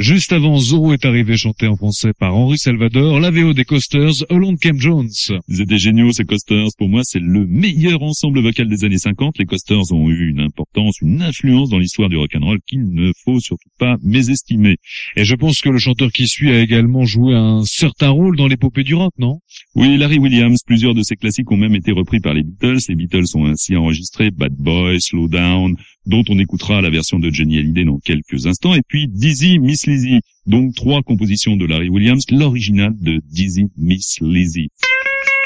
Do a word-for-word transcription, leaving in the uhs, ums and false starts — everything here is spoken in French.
Juste avant, Zorro est arrivé chanté en français par Henri Salvador, la V O des Coasters, Along Came Jones. Ils étaient géniaux, ces Coasters. Pour moi, c'est le meilleur ensemble vocal des années cinquante. Les Coasters ont eu une importance, une influence dans l'histoire du rock'n'roll qu'il ne faut surtout pas mésestimer. Et je pense que le chanteur qui suit a également joué un certain rôle dans l'épopée du rock, non? Oui, Larry Williams. Plusieurs de ses classiques ont même été repris par les Beatles. Les Beatles ont ainsi enregistré Bad Boy, Slow Down, dont on écoutera la version de Johnny Hallyday dans quelques instants, et puis Dizzy Miss Lizzy. Donc trois compositions de Larry Williams, l'original de Dizzy Miss Lizzy.